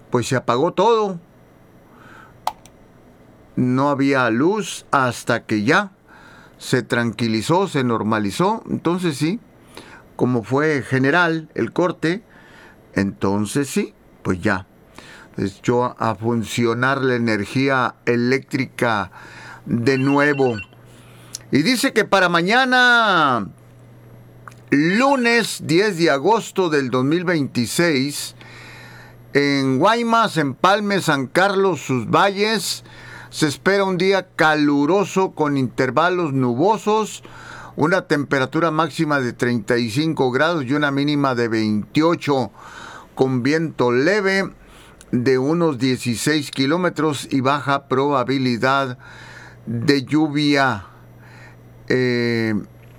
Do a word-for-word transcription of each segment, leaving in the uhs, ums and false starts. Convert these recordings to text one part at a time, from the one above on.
pues se apagó todo. No había luz hasta que ya se tranquilizó, se normalizó. Entonces sí, como fue general el corte, entonces sí, pues ya echó a funcionar la energía eléctrica de nuevo. Y dice que para mañana, lunes diez de agosto del dos mil veintiséis, en Guaymas, Empalme, San Carlos, Sus Valles, se espera un día caluroso con intervalos nubosos, una temperatura máxima de treinta y cinco grados y una mínima de veintiocho, con viento leve de unos dieciséis kilómetros y baja probabilidad de lluvia. Eh,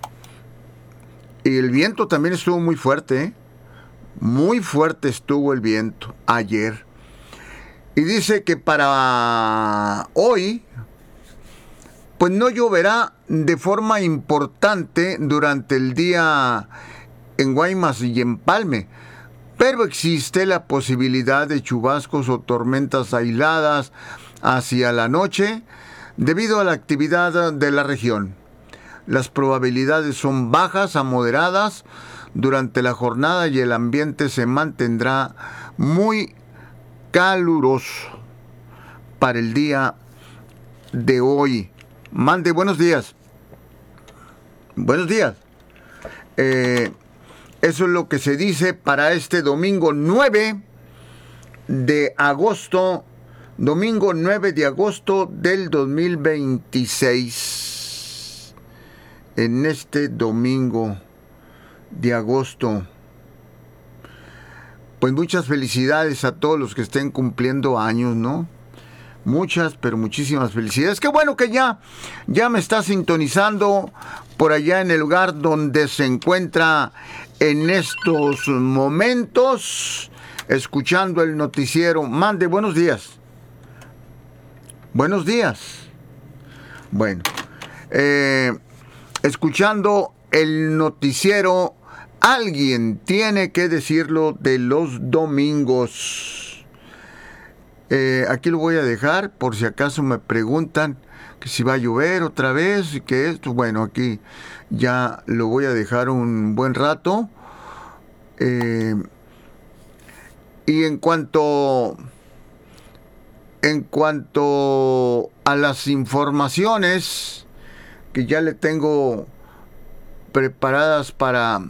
y el viento también estuvo muy fuerte, ¿eh? Muy fuerte estuvo el viento ayer. Y dice que para hoy, pues no lloverá de forma importante durante el día en Guaymas y Empalme, pero existe la posibilidad de chubascos o tormentas aisladas hacia la noche debido a la actividad de la región. Las probabilidades son bajas a moderadas durante la jornada y el ambiente se mantendrá muy caluroso para el día de hoy. Mande, buenos días. Buenos días. Eh, eso es lo que se dice para este domingo nueve de agosto. Domingo nueve de agosto del dos mil veintiséis. En este domingo de agosto. Pues muchas felicidades a todos los que estén cumpliendo años, ¿no? Muchas, pero muchísimas felicidades. Qué bueno que ya, ya me está sintonizando por allá en el lugar donde se encuentra en estos momentos, escuchando el noticiero. Mande, buenos días. Buenos días. Bueno, eh, escuchando el noticiero, alguien tiene que decirlo de los domingos. Eh, aquí lo voy a dejar por si acaso me preguntan que si va a llover otra vez y que esto. Bueno, aquí ya lo voy a dejar un buen rato. Eh, y en cuanto en cuanto a las informaciones que ya le tengo preparadas para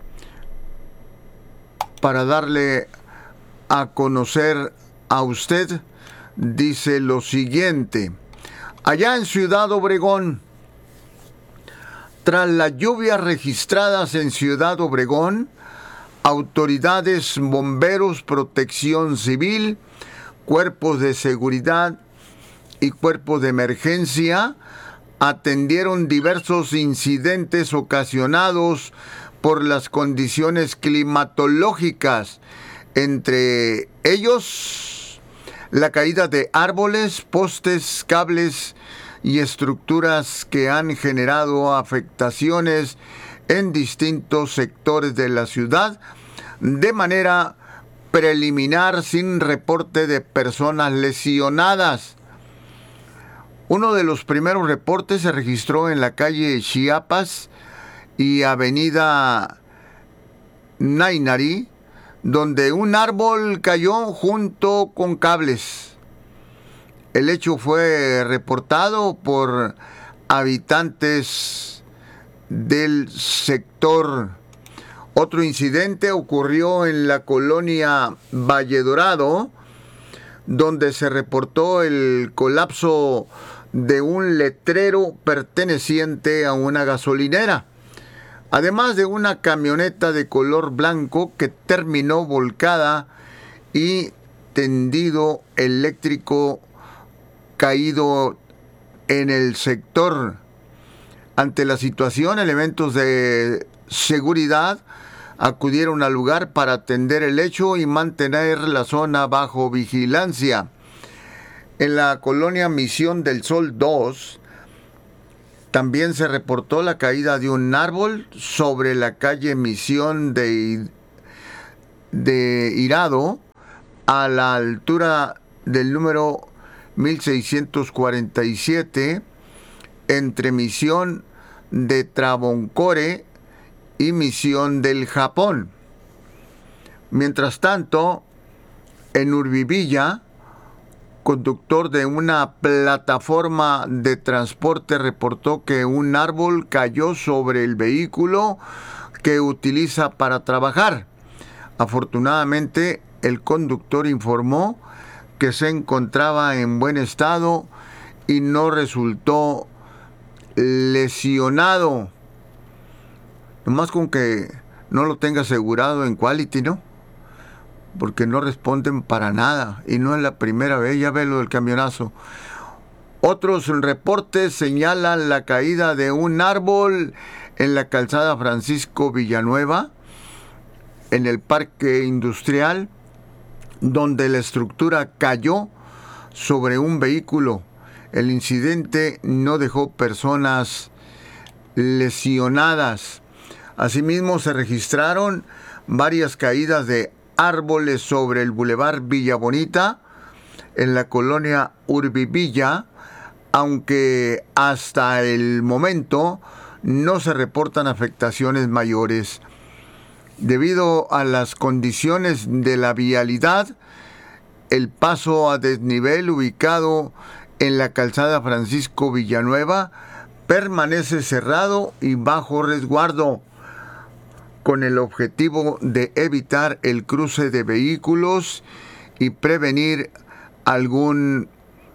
para darle a conocer a usted, dice lo siguiente. Allá en Ciudad Obregón, tras las lluvias registradas en Ciudad Obregón, autoridades, bomberos, protección civil, cuerpos de seguridad y cuerpos de emergencia atendieron diversos incidentes ocasionados por las condiciones climatológicas, entre ellos la caída de árboles, postes, cables y estructuras que han generado afectaciones en distintos sectores de la ciudad, de manera preliminar sin reporte de personas lesionadas. Uno de los primeros reportes se registró en la calle Chiapas y avenida Nainari, donde un árbol cayó junto con cables. El hecho fue reportado por habitantes del sector. Otro incidente ocurrió en la colonia Valle Dorado, donde se reportó el colapso de un letrero perteneciente a una gasolinera, además de una camioneta de color blanco que terminó volcada y tendido eléctrico caído en el sector. Ante la situación, elementos de seguridad acudieron al lugar para atender el hecho y mantener la zona bajo vigilancia. En la colonia Misión del Sol dos, también se reportó la caída de un árbol sobre la calle Misión de, de Irado, a la altura del número mil seiscientos cuarenta y siete, entre Misión de Travancore y Misión del Japón. Mientras tanto, en Urbivilla, conductor de una plataforma de transporte reportó que un árbol cayó sobre el vehículo que utiliza para trabajar. Afortunadamente, el conductor informó que se encontraba en buen estado y no resultó lesionado. Nomás con que no lo tenga asegurado en Quality, ¿no? Porque no responden para nada. Y no es la primera vez, ya ve lo del camionazo. Otros reportes señalan la caída de un árbol en la calzada Francisco Villanueva, en el parque industrial, donde la estructura cayó sobre un vehículo. El incidente no dejó personas lesionadas. Asimismo, se registraron varias caídas de árboles sobre el Boulevard Villa Bonita, en la colonia Urbivilla, aunque hasta el momento no se reportan afectaciones mayores. Debido a las condiciones de la vialidad, el paso a desnivel ubicado en la calzada Francisco Villanueva permanece cerrado y bajo resguardo, con el objetivo de evitar el cruce de vehículos y prevenir algún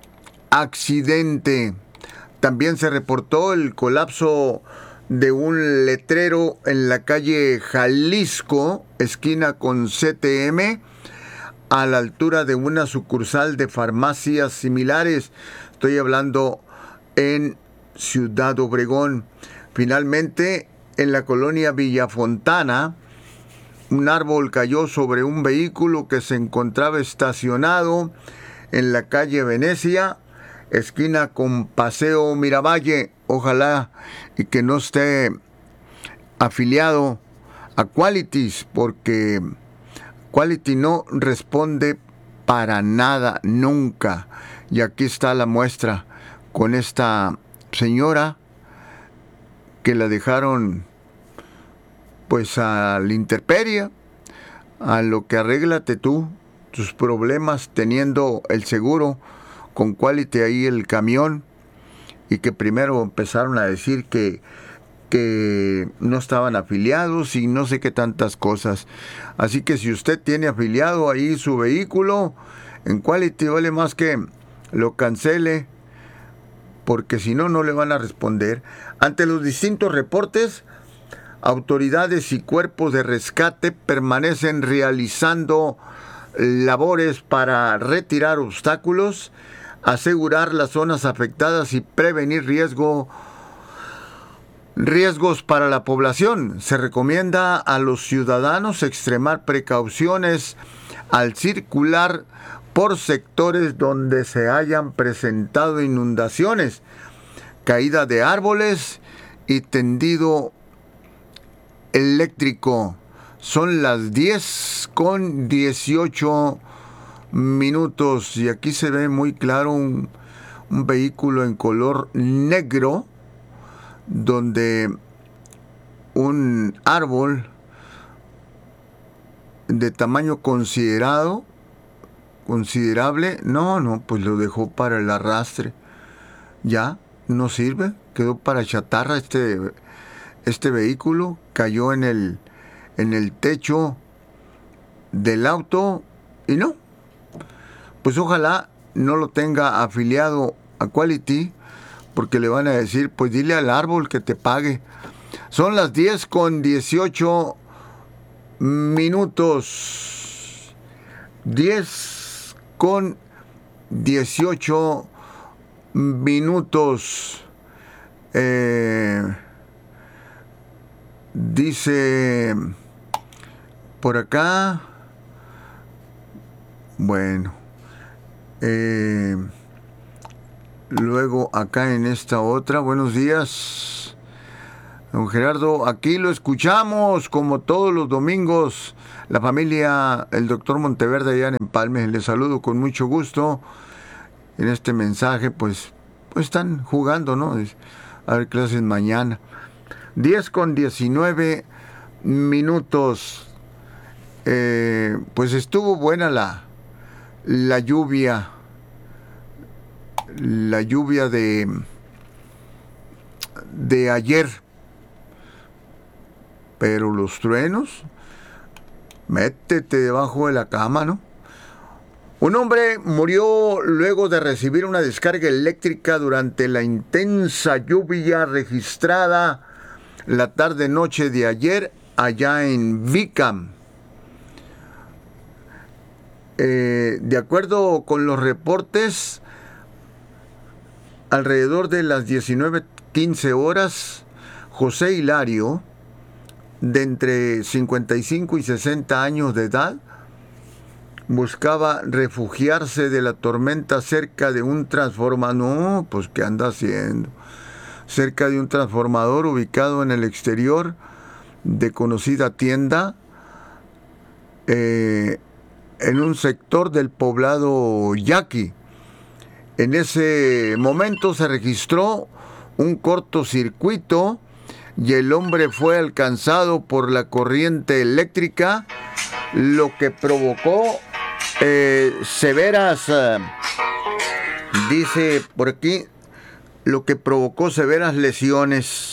accidente. También se reportó el colapso de un letrero en la calle Jalisco, esquina con C T M, a la altura de una sucursal de farmacias similares. Estoy hablando en Ciudad Obregón. Finalmente, en la colonia Villafontana, un árbol cayó sobre un vehículo que se encontraba estacionado en la calle Venecia, esquina con Paseo Miravalle. Ojalá y que no esté afiliado a Qualities, porque Quality no responde para nada, nunca. Y aquí está la muestra con esta señora que la dejaron pues a la intemperie, a lo que arréglate tú tus problemas teniendo el seguro con Quality ahí el camión, y que primero empezaron a decir que que no estaban afiliados y no sé qué tantas cosas. Así que si usted tiene afiliado ahí su vehículo en Quality, vale más que lo cancele, porque si no, no le van a responder. Ante los distintos reportes, autoridades y cuerpos de rescate permanecen realizando labores para retirar obstáculos, asegurar las zonas afectadas y prevenir riesgo Riesgos para la población. Se recomienda a los ciudadanos extremar precauciones al circular por sectores donde se hayan presentado inundaciones, caída de árboles y tendido eléctrico. Son las diez con dieciocho minutos y aquí se ve muy claro un, un vehículo en color negro, donde un árbol de tamaño considerado, considerable, no, no, pues lo dejó para el arrastre. Ya, no sirve, quedó para chatarra este, este vehículo, cayó en el, en el techo del auto y no. Pues ojalá no lo tenga afiliado a Quality, porque le van a decir, pues dile al árbol que te pague. Son las diez con dieciocho minutos. diez con dieciocho minutos. Eh, dice por acá, bueno, eh, luego acá en esta otra, buenos días. Don Gerardo, aquí lo escuchamos como todos los domingos. La familia, el doctor Monteverde allá en Empalme, les saludo con mucho gusto. En este mensaje, pues, pues están jugando, ¿no? A ver clases mañana. diez con diecinueve minutos. Eh, pues estuvo buena la, la lluvia. La lluvia de, de ayer. Pero los truenos, métete debajo de la cama, ¿no? Un hombre murió luego de recibir una descarga eléctrica durante la intensa lluvia registrada la tarde-noche de ayer allá en Vicam. Eh, de acuerdo con los reportes, alrededor de las diecinueve quince horas, José Hilario, de entre cincuenta y cinco y sesenta años de edad, buscaba refugiarse de la tormenta cerca de un transformador. No, pues ¿qué anda haciendo? Cerca de un transformador ubicado en el exterior de conocida tienda, eh, en un sector del poblado Yaqui. En ese momento se registró un cortocircuito y el hombre fue alcanzado por la corriente eléctrica, lo que provocó eh, severas, eh, dice por aquí, lo que provocó severas lesiones.